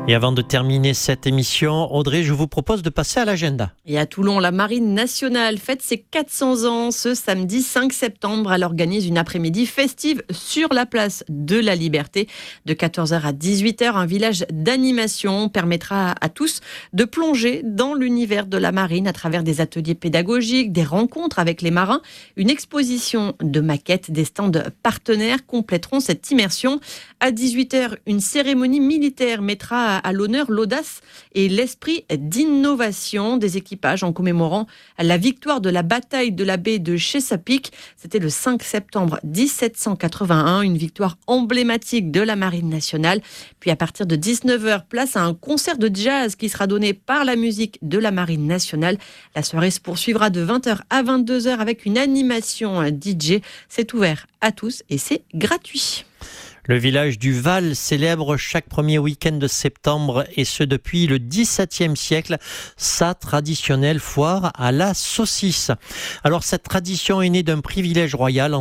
Et avant de terminer cette émission, Audrey, je vous propose de passer à l'agenda. Et à Toulon, la Marine nationale fête ses 400 ans ce samedi 5 septembre. Elle organise une après-midi festive sur la place de la Liberté. De 14h à 18h, un village d'animation permettra à tous de plonger dans l'univers de la marine à travers des ateliers pédagogiques, des rencontres avec les marins, une exposition de maquettes, des stands partenaires compléteront cette immersion. À 18h, une cérémonie militaire mettra à l'honneur l'audace et l'esprit d'innovation des équipages en commémorant la victoire de la bataille de la baie de Chesapeake. C'était le 5 septembre 1781, une victoire emblématique de la Marine nationale. Puis à partir de 19h, place à un concert de jazz qui sera donné par la musique de la Marine nationale. La soirée se poursuivra de 20h à 22h avec une animation DJ. C'est ouvert à tous et c'est gratuit. Le village du Val célèbre chaque premier week-end de septembre, et ce depuis le XVIIe siècle, sa traditionnelle foire à la saucisse. Alors cette tradition est née d'un privilège royal en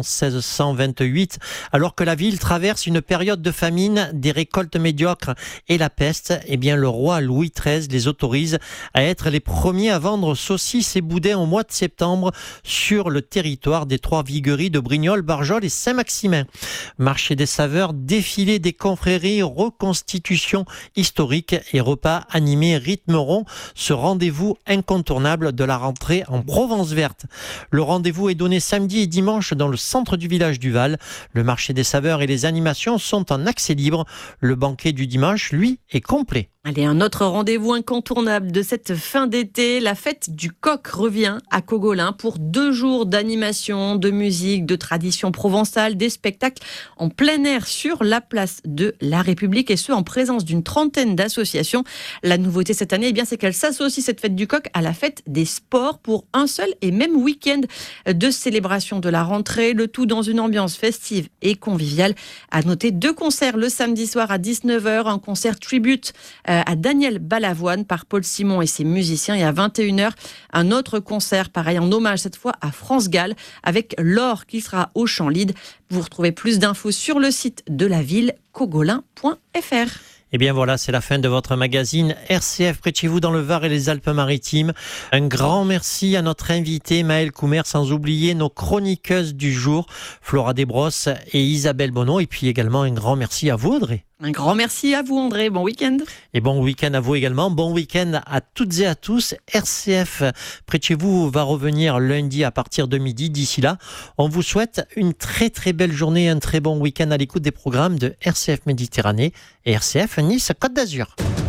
1628, alors que la ville traverse une période de famine, des récoltes médiocres et la peste. Eh bien, le roi Louis XIII les autorise à être les premiers à vendre saucisses et boudins au mois de septembre sur le territoire des trois vigueries de Brignoles, Barjols et Saint-Maximin. Marché des saveurs, défilé des confréries, reconstitution historique et repas animés rythmeront ce rendez-vous incontournable de la rentrée en Provence verte. Le rendez-vous est donné samedi et dimanche dans le centre du village du Val. Le marché des saveurs et les animations sont en accès libre. Le banquet du dimanche, lui, est complet. Allez, un autre rendez-vous incontournable de cette fin d'été, la fête du coq revient à Cogolin pour 2 jours d'animation, de musique, de tradition provençale, des spectacles en plein air sur la place de la République, et ce en présence d'une trentaine d'associations. La nouveauté cette année, c'est qu'elle s'associe, cette fête du coq, à la fête des sports pour un seul et même week-end de célébration de la rentrée, le tout dans une ambiance festive et conviviale. À noter 2 concerts le samedi soir à 19h, un concert tribute à Daniel Balavoine par Paul Simon et ses musiciens, et à 21h, un autre concert, pareil en hommage cette fois à France Gall, avec Laure qui sera au Chant Lied. Vous retrouvez plus d'infos sur le site de la ville, cogolin.fr. Eh bien voilà, c'est la fin de votre magazine RCF près de chez vous dans le Var et les Alpes-Maritimes. Un grand merci à notre invité Maëlle Coumer, sans oublier nos chroniqueuses du jour, Flora Desbrosses et Isabelle Bonneau. Et puis également un grand merci à vous, Audrey. Un grand merci à vous, André. Bon week-end. Et bon week-end à vous également. Bon week-end à toutes et à tous. RCF près de chez vous va revenir lundi à partir de midi. D'ici là, on vous souhaite une très très belle journée, un très bon week-end à l'écoute des programmes de RCF Méditerranée et RCF Nice Côte d'Azur.